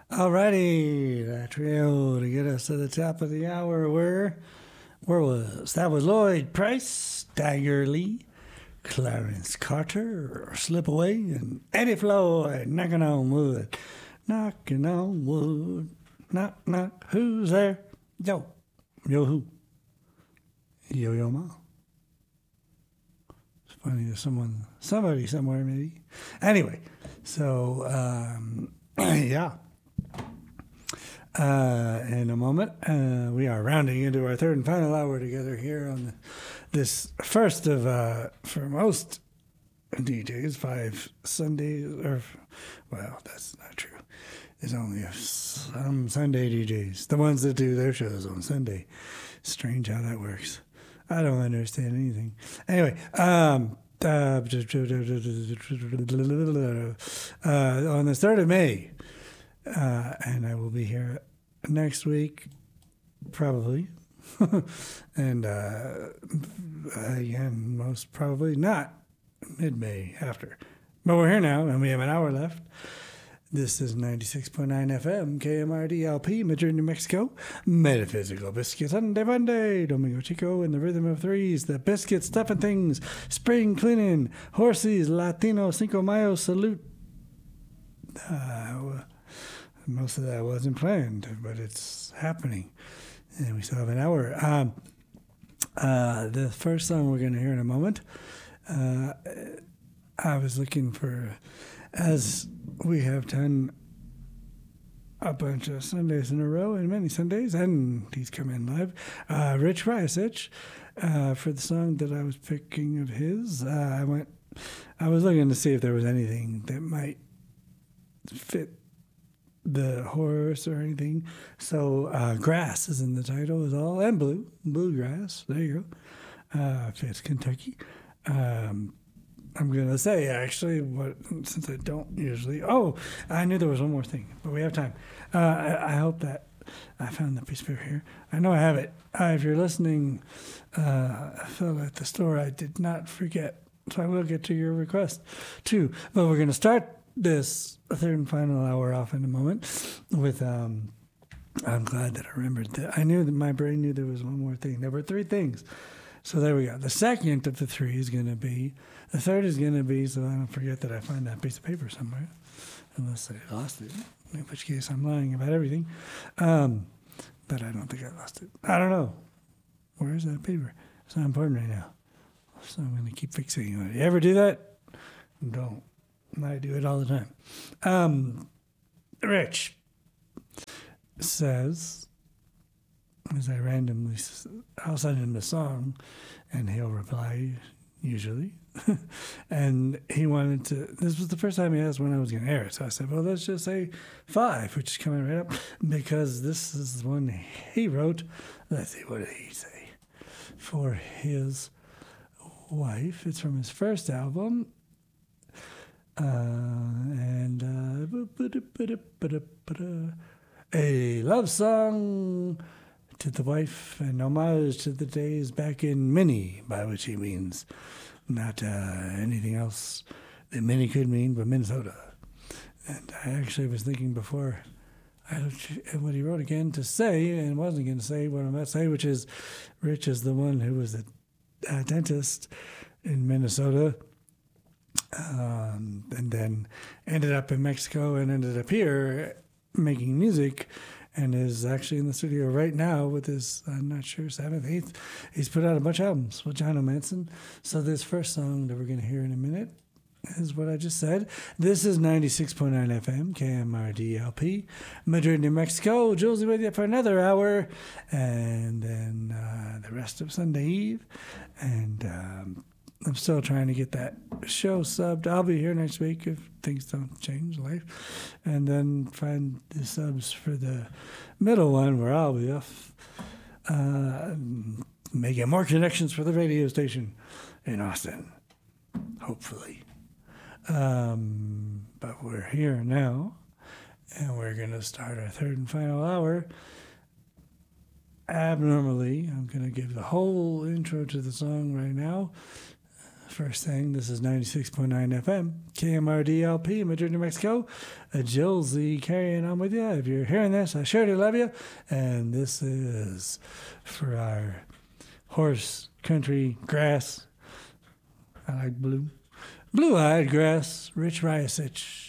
Alrighty, that trio to get us to the top of the hour. Where was that? Was Lloyd Price, Stagger Lee, Clarence Carter, Slip Away, and Eddie Floyd, Knocking on Wood. Knocking on wood. Knock, knock. Who's there? Yo. Yo who? Yo Yo Ma. It's funny, there's somebody somewhere maybe. Anyway, so, yeah. In a moment, we are rounding into our third and final hour together here on this first of, for most DJs, 5 Sundays, or, well, that's not true. There's only some Sunday DJs, the ones that do their shows on Sunday. Strange how that works. I don't understand anything. Anyway, on the 3rd of May, and I will be here next week, probably. And again, most probably not mid-May after. But we're here now, and we have an hour left. This is 96.9 FM, KMRD LP, Madrid, New Mexico. Metaphysical Biscuits, Sunday, Monday, Domingo Chico, and the Rhythm of Threes, the Biscuit Stuffing Things, Spring Cleaning, Horses, Latino, Cinco Mayo, Salute. Most of that wasn't planned, but it's happening. And we still have an hour. The first song we're going to hear in a moment, I was looking for, as we have done a bunch of Sundays in a row, and many Sundays, and he's come in live, Rich Riasich, for the song that I was picking of his. I was looking to see if there was anything that might fit the horse or anything. So grass is in the title is all, and bluegrass. There you go. Fits Kentucky. I'm going to say, actually, since I don't usually... Oh, I knew there was one more thing, but we have time. I hope that I found the piece of paper here. I know I have it. If you're listening, Phil, at the store, I did not forget, so I will get to your request, too. But we're going to start this third and final hour off in a moment with... I'm glad that I remembered that. I knew that my brain knew there was one more thing. There were 3 things. So there we go. The second of the 3 is going to be, the third is going to be, so I don't forget that I find that piece of paper somewhere, unless I lost it, in which case I'm lying about everything. But I don't think I lost it. I don't know. Where is that paper? It's not important right now. So I'm going to keep fixating on it. You ever do that? Don't. I do it all the time. Rich says, as I randomly, I'll send him the song, and he'll reply, usually. And he wanted to, this was the first time he asked when I was going to air it. So I said, well, let's just say 5, which is coming right up, because this is the one he wrote. Let's see, what did he say? For his wife. It's from his first album. A love song to the wife, an homage to the days back in Minnie, by which he means not anything else that Minnie could mean, but Minnesota. And I actually was thinking before what he wrote again to say, and wasn't going to say what I'm about to say, which is Rich is the one who was a dentist in Minnesota, and then ended up in Mexico and ended up here making music, and is actually in the studio right now with his, I'm not sure, 7th, 8th. He's put out a bunch of albums with John O'Manson. So this first song that we're going to hear in a minute is what I just said. This is 96.9 FM, KMRD LP, Madrid, New Mexico. Jules with you for another hour, and then the rest of Sunday Eve. And I'm still trying to get that show subbed. I'll be here next week if things don't change life. And then find the subs for the middle one where I'll be off. Making more connections for the radio station in Austin, hopefully. But we're here now, and we're going to start our third and final hour. Abnormally, I'm going to give the whole intro to the song right now. first thing. This is 96.9 FM, KMRDLP, Madrid, New Mexico. Jill Z carrying on with you. If you're hearing this, I sure do love you. And this is for our horse country grass. I like blue. Blue-eyed grass, Rich Ryasich.